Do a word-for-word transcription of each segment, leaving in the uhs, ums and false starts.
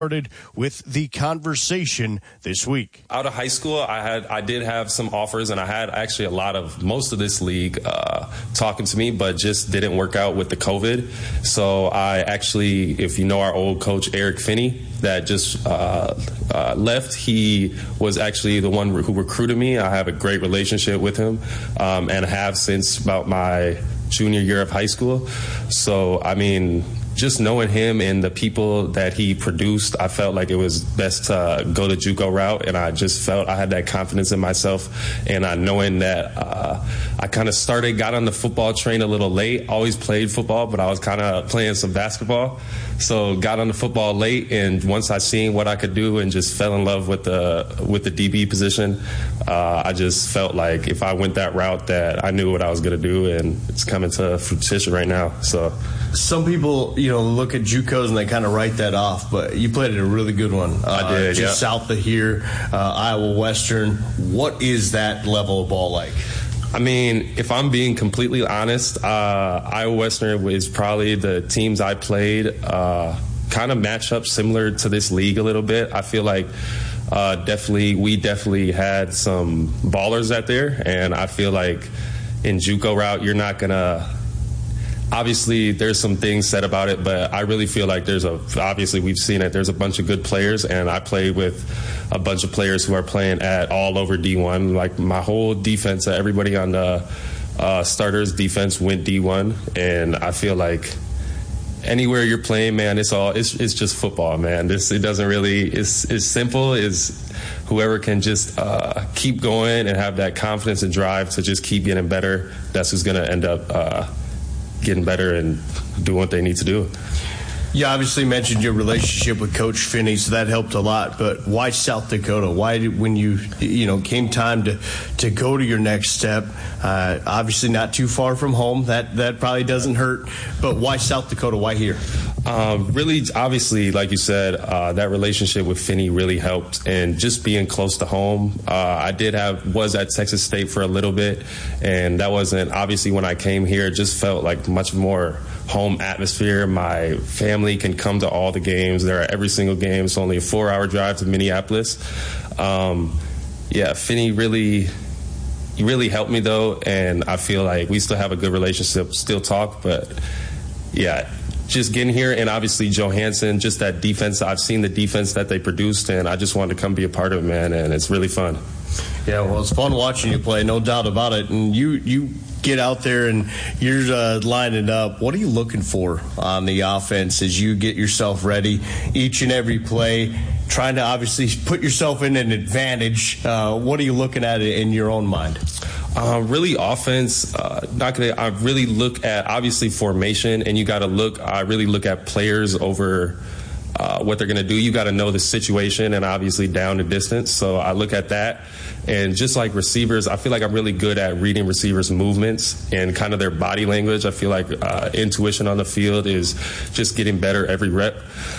Started with the conversation this week. Out of high school, I had I did have some offers, and I had actually a lot of most of this league uh, talking to me, but just didn't work out with the COVID. So I actually, if you know our old coach Eric Finney, that just uh, uh, left, he was actually the one who recruited me. I have a great relationship with him, um, and have since about my junior year of high school. So I mean, just knowing him and the people that he produced, I felt like it was best to go the JUCO route, and I just felt I had that confidence in myself, and I knowing that uh, I kind of started, got on the football train a little late. Always played football, but I was kind of playing some basketball, so got on the football late, and once I seen what I could do and just fell in love with the with the D B position, uh, I just felt like if I went that route that I knew what I was going to do, and it's coming to fruition right now. So some people, you know, look at JUCOs and they kind of write that off, but you played at a really good one. Uh, I did, just yeah. south of here, uh, Iowa Western. What is that level of ball like? I mean, if I'm being completely honest, uh, Iowa Western is probably the teams I played uh, kind of match up similar to this league a little bit. I feel like uh, definitely we definitely had some ballers out there, and I feel like in JUCO route you're not gonna. Obviously, there's some things said about it, but I really feel like there's a, obviously we've seen it, there's a bunch of good players, and I played with a bunch of players who are playing at all over D one. Like my whole defense, everybody on the uh, starters defense went D one, and I feel like anywhere you're playing, man, it's all, it's it's just football, man. This, it doesn't really, it's, it's simple, is whoever can just uh, keep going and have that confidence and drive to just keep getting better, that's who's going to end up uh, getting better and doing what they need to do. You obviously mentioned your relationship with Coach Finney, so that helped a lot. But why South Dakota? Why did, when you you know came time to, to go to your next step? Uh, obviously not too far from home. That that probably doesn't hurt. But why South Dakota? Why here? Um, really, obviously, like you said, uh, that relationship with Finney really helped, and just being close to home. Uh, I did have was at Texas State for a little bit, and that wasn't obviously when I came here. It just felt like much more home atmosphere. My family can come to all the games. They're at every single game. It's only a four-hour drive to Minneapolis. Um, yeah, Finney really, really helped me though, and I feel like we still have a good relationship. Still talk, but yeah. Just getting here, and obviously Johansson, just that defense. I've seen the defense that they produced, and I just wanted to come be a part of it, man, and it's really fun. Yeah, well, it's fun watching you play, no doubt about it. And you you get out there and you're uh, lining up. What are you looking for on the offense as you get yourself ready each and every play, trying to obviously put yourself in an advantage? Uh, what are you looking at in your own mind? Uh, really offense, uh, not gonna, I really look at obviously formation, and you got to look, I really look at players over uh, what they're going to do. You got to know the situation and obviously down the distance. So I look at that, and just like receivers, I feel like I'm really good at reading receivers' movements and kind of their body language. I feel like uh, intuition on the field is just getting better every rep.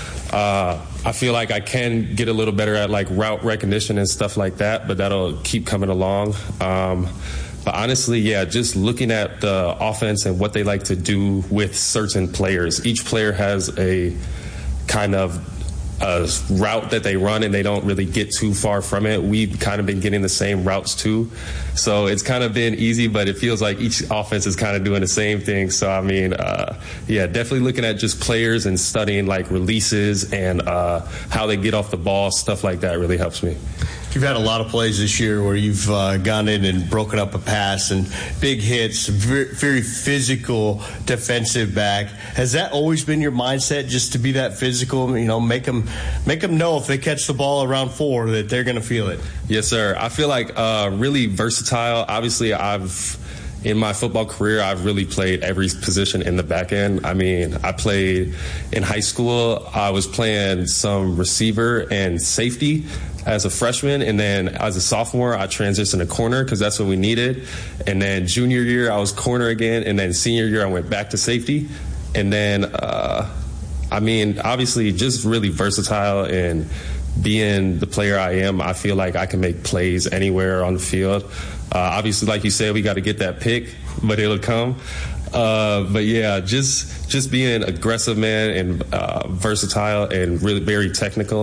Uh, I feel like I can get a little better at like route recognition and stuff like that, but that'll keep coming along. Um, but honestly, yeah, just looking at the offense and what they like to do with certain players. Each player has a kind of a route that they run, and they don't really get too far from it. We've kind of been getting the same routes too. So it's kind of been easy, but it feels like each offense is kind of doing the same thing. So, I mean, uh, yeah, definitely looking at just players and studying like releases and uh, how they get off the ball, stuff like that really helps me. You've had a lot of plays this year where you've uh, gone in and broken up a pass and big hits, very, very physical defensive back. Has that always been your mindset, just to be that physical, you know, make them, make them know if they catch the ball around four that they're going to feel it? Yes, sir. I feel like uh, really versatile. Obviously, I've in my football career, I've really played every position in the back end. I mean, I played in high school. I was playing some receiver and safety as a freshman, and then as a sophomore, I transitioned to corner because that's what we needed. And then junior year, I was corner again, and then senior year, I went back to safety. And then, uh, I mean, obviously, just really versatile, and being the player I am, I feel like I can make plays anywhere on the field. Uh, obviously, like you said, we got to get that pick, but it'll come. Uh, but yeah, just just being aggressive, man, and uh, versatile and really very technical.